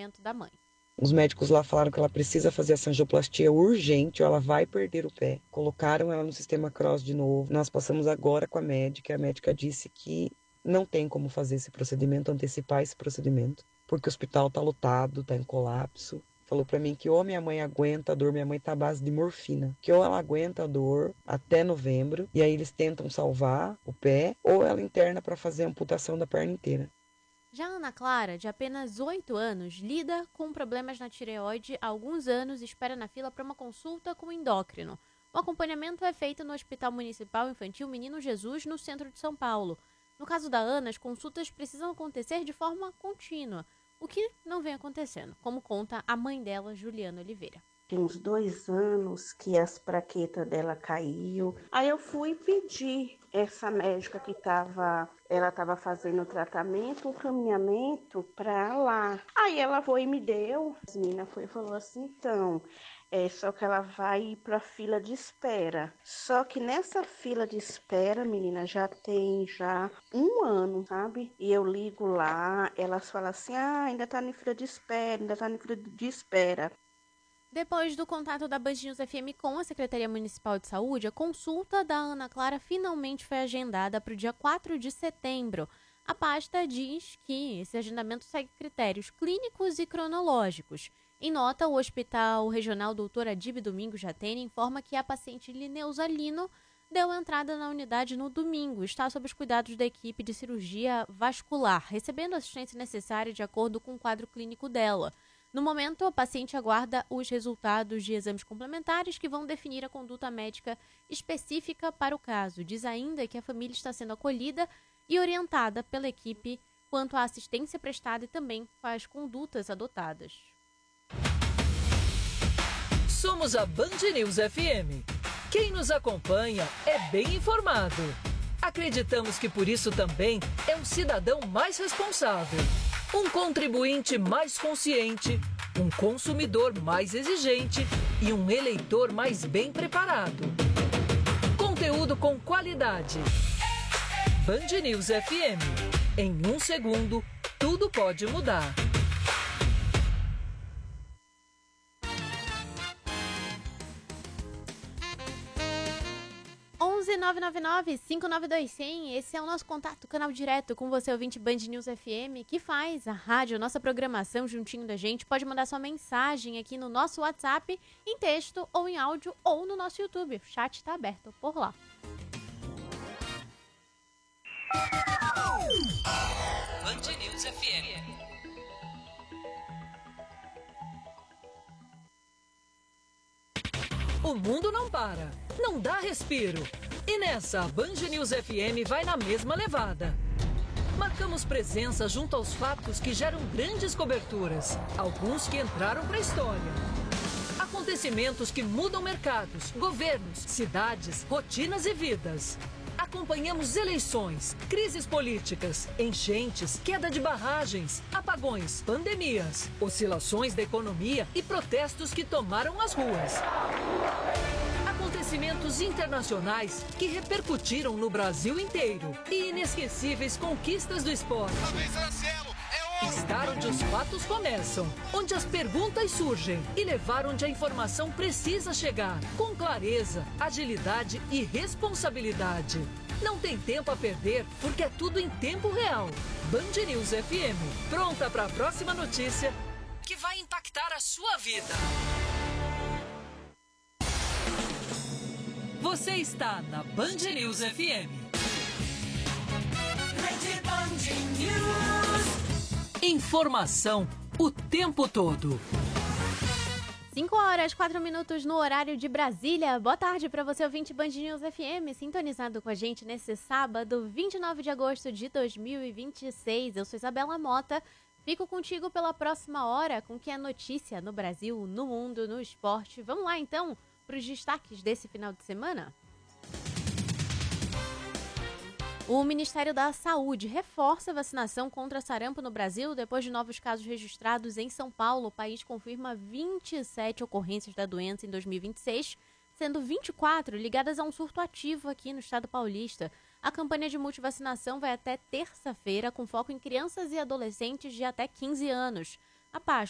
depoimento da mãe. Os médicos lá falaram que ela precisa fazer a angioplastia urgente ou ela vai perder o pé. Colocaram ela no sistema Cross de novo. Nós passamos agora com a médica. A médica disse que não tem como fazer esse procedimento, antecipar esse procedimento, porque o hospital está lotado, está em colapso. Falou para mim que ou minha mãe aguenta a dor, minha mãe está à base de morfina, que ou ela aguenta a dor até novembro, e aí eles tentam salvar o pé, ou ela interna para fazer a amputação da perna inteira. Já a Ana Clara, de apenas 8 anos, lida com problemas na tireoide há alguns anos e espera na fila para uma consulta com o endócrino. O acompanhamento é feito no Hospital Municipal Infantil Menino Jesus, no centro de São Paulo. No caso da Ana, as consultas precisam acontecer de forma contínua, o que não vem acontecendo, como conta a mãe dela, Juliana Oliveira. Tem uns 2 anos que as plaquetas dela caiu. Aí eu fui pedir essa médica que ela estava fazendo o tratamento, o caminhamento para lá. Aí ela foi e me deu. A menina foi e falou assim, então, só que ela vai ir para fila de espera. Só que nessa fila de espera, menina, já tem 1 ano, sabe? E eu ligo lá, elas falam assim, ainda tá em fila de espera, ainda tá em fila de espera. Depois do contato da Band News FM com a Secretaria Municipal de Saúde, a consulta da Ana Clara finalmente foi agendada para o dia 4 de setembro. A pasta diz que esse agendamento segue critérios clínicos e cronológicos. Em nota, o Hospital Regional Dr. Adib Domingos Jatene informa que a paciente Lineuza Lino deu entrada na unidade no domingo. Está sob os cuidados da equipe de cirurgia vascular, recebendo a assistência necessária de acordo com o quadro clínico dela. No momento, a paciente aguarda os resultados de exames complementares que vão definir a conduta médica específica para o caso. Diz ainda que a família está sendo acolhida e orientada pela equipe quanto à assistência prestada e também às condutas adotadas. Somos a Band News FM. Quem nos acompanha é bem informado. Acreditamos que por isso também é um cidadão mais responsável. Um contribuinte mais consciente, um consumidor mais exigente e um eleitor mais bem preparado. Conteúdo com qualidade. Band News FM. Em 1 segundo, tudo pode mudar. 11999-592-100, esse é o nosso contato, canal direto com você, ouvinte Band News FM, que faz a rádio, a nossa programação juntinho da gente. Pode mandar sua mensagem aqui no nosso WhatsApp, em texto ou em áudio, ou no nosso YouTube. O chat está aberto por lá. Band News FM. O mundo não para, não dá respiro. E nessa, a Band News FM vai na mesma levada. Marcamos presença junto aos fatos que geram grandes coberturas, alguns que entraram para a história. Acontecimentos que mudam mercados, governos, cidades, rotinas e vidas. Acompanhamos eleições, crises políticas, enchentes, queda de barragens, apagões, pandemias, oscilações da economia e protestos que tomaram as ruas. Acontecimentos internacionais que repercutiram no Brasil inteiro e inesquecíveis conquistas do esporte. Estar onde os fatos começam, onde as perguntas surgem e levar onde a informação precisa chegar, com clareza, agilidade e responsabilidade. Não tem tempo a perder, porque é tudo em tempo real. Band News FM, pronta para a próxima notícia que vai impactar a sua vida. Você está na Band News FM. Rede Band News. Informação o tempo todo. 5h04 no horário de Brasília. Boa tarde para você, ouvinte Band News FM, sintonizado com a gente nesse sábado, 29 de agosto de 2026. Eu sou Isabela Mota. Fico contigo pela próxima hora com o que é notícia no Brasil, no mundo, no esporte. Vamos lá, então, para os destaques desse final de semana? O Ministério da Saúde reforça a vacinação contra sarampo no Brasil depois de novos casos registrados em São Paulo. O país confirma 27 ocorrências da doença em 2026, sendo 24 ligadas a um surto ativo aqui no estado paulista. A campanha de multivacinação vai até terça-feira, com foco em crianças e adolescentes de até 15 anos. A pasta